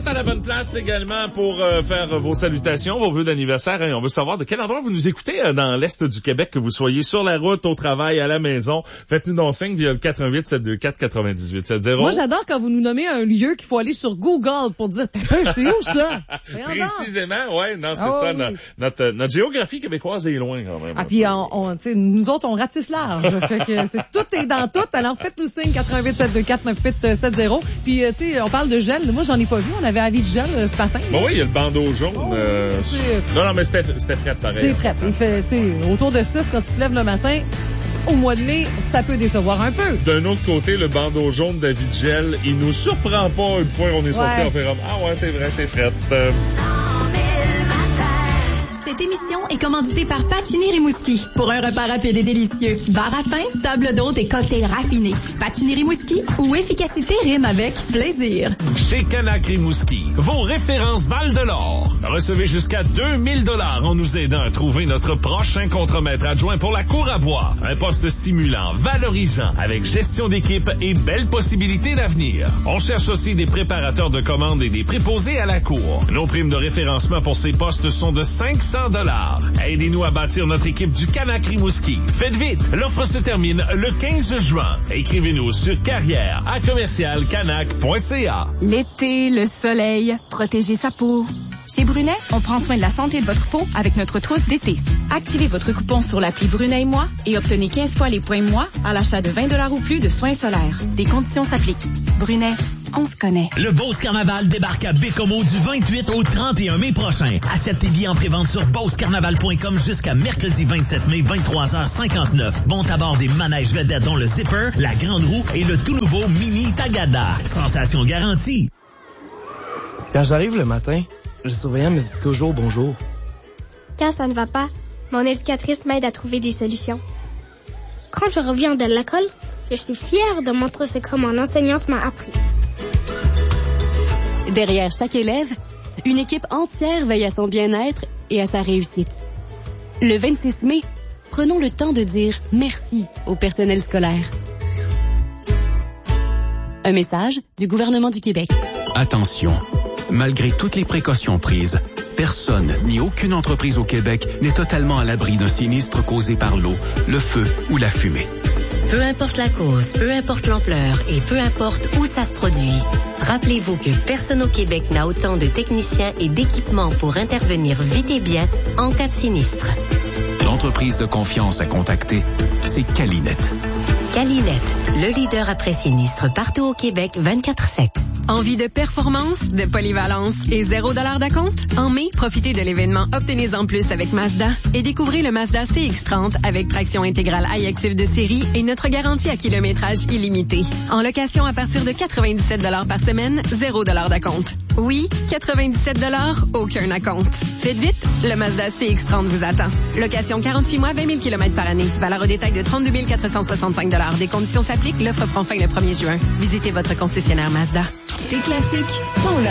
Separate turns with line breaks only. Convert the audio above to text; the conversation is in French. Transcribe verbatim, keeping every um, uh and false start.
À la bonne place également pour euh, faire vos salutations, vos vœux d'anniversaire. Et on veut savoir de quel endroit vous nous écoutez euh, dans l'Est du Québec, que vous soyez sur la route, au travail, à la maison. Faites-nous donc signe via le quatre un huit, sept deux quatre, neuf huit sept zéro.
Moi, j'adore quand vous nous nommez un lieu qu'il faut aller sur Google pour dire, c'est où ça?
Précisément, ouais, non, c'est
oh,
ça.
Oui.
Notre, notre, notre géographie québécoise est loin quand même.
Ah, puis on, on, tu sais, nous autres, on ratisse large. Fait que c'est, tout est dans tout. Alors, faites-nous signe quatre un huit, sept deux quatre, neuf huit sept zéro. Puis, tu sais, on parle de gel. Moi, j'en ai pas vu. On avait avis de gel euh, ce matin.
Bon, oui, il y a le bandeau jaune.
Oh,
euh... Non, non, mais c'était, c'était frais pareil.
C'est frais. Il fait, tu sais, autour de six quand tu te lèves le matin. Au mois de mai, ça peut décevoir un peu.
D'un autre côté, le bandeau jaune d'Avidgel, il nous surprend pas une fois on est sorti
ouais.
en fait ah ouais, c'est vrai, c'est frais. Euh...
Cette émission est commanditée par Pacini Rimouski pour un repas rapide et délicieux. Bar à pain, table d'hôte et cocktails raffinés. Pacini Rimouski, où efficacité rime avec plaisir.
Chez Canac Rimouski, vos références Val de l'Or. Recevez jusqu'à deux mille dollars en nous aidant à trouver notre prochain contremaître adjoint pour la cour à bois. Un poste stimulant, valorisant, avec gestion d'équipe et belles possibilités d'avenir. On cherche aussi des préparateurs de commandes et des préposés à la cour. Nos primes de référencement pour ces postes sont de cinq cents dollars. Aidez-nous à bâtir notre équipe du Canac Rimouski. Faites vite, l'offre se termine le quinze juin. Écrivez-nous sur carrière à commercial canac point c a.
L'été, le soleil, protéger sa peau. Chez Brunet, on prend soin de la santé de votre peau avec notre trousse d'été. Activez votre coupon sur l'appli Brunet et moi et obtenez quinze fois les points moi à l'achat de vingt dollars ou plus de soins solaires. Des conditions s'appliquent. Brunet, on se connaît.
Le Beauce Carnaval débarque à Bécomo du vingt-huit au trente et un mai prochain. Achète tes billets en prévente sur beauce carnaval point com jusqu'à mercredi vingt-sept mai, vingt-trois heures cinquante-neuf. Monte à bord des manèges vedettes dont le Zipper, la Grande Roue et le tout nouveau Mini Tagada. Sensation garantie.
Quand j'arrive le matin, le surveillant me dit toujours bonjour.
Quand ça ne va pas, mon éducatrice m'aide à trouver des solutions. Quand je reviens de l'école, je suis fière de montrer ce que mon enseignante m'a appris.
Derrière chaque élève, une équipe entière veille à son bien-être et à sa réussite. Le vingt-six mai, prenons le temps de dire merci au personnel scolaire. Un message du gouvernement du Québec.
Attention, malgré toutes les précautions prises, personne ni aucune entreprise au Québec n'est totalement à l'abri d'un sinistre causé par l'eau, le feu ou la fumée.
Peu importe la cause, peu importe l'ampleur et peu importe où ça se produit, rappelez-vous que personne au Québec n'a autant de techniciens et d'équipements pour intervenir vite et bien en cas de sinistre.
L'entreprise de confiance à contacter, c'est Calinet.
Calinet, le leader après sinistre partout au Québec vingt-quatre sept.
Envie de performance, de polyvalence et zéro dollar d'acompte? En mai, profitez de l'événement Obtenez-en plus avec Mazda et découvrez le Mazda C X trente avec traction intégrale iActive de série et notre garantie à kilométrage illimité. En location à partir de quatre-vingt-dix-sept dollars par semaine, zéro dollar d'acompte. Oui, quatre-vingt-dix-sept dollars, aucun acompte. Faites vite, le Mazda C X trente vous attend. Location quarante-huit mois, vingt mille kilomètres par année. Valeur au détail de trente-deux mille quatre cent soixante-cinq dollars. Des conditions s'appliquent, l'offre prend fin le premier juin. Visitez votre concessionnaire Mazda.
C'est classique. Bon,